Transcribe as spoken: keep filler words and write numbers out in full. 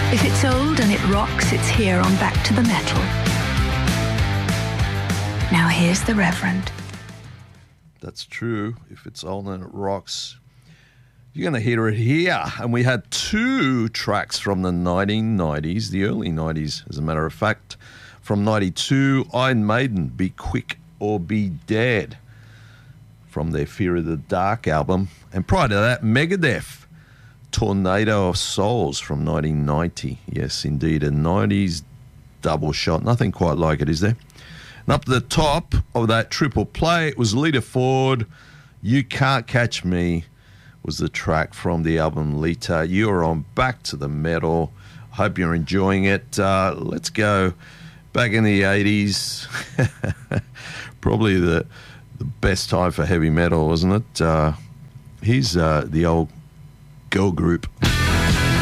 If it's old and it rocks, it's here on Back to the Metal. Now here's the Reverend. That's true. If it's old and it rocks, you're going to hear it here. And we had two tracks from the nineteen nineties, the early nineties, as a matter of fact. From ninety-two, Iron Maiden, Be Quick or Be Dead, from their Fear of the Dark album. And prior to that, Megadeth, Tornado of Souls, from nineteen ninety. Yes, indeed, a nineties double shot. Nothing quite like it, is there? And up the top of that triple play, it was Lita Ford, You Can't Catch Me, was the track from the album Lita. You're on Back to the Metal. Hope you're enjoying it. Uh, let's go back in the eighties. Probably the, the best time for heavy metal, wasn't it? Uh, here's uh, the old girl group.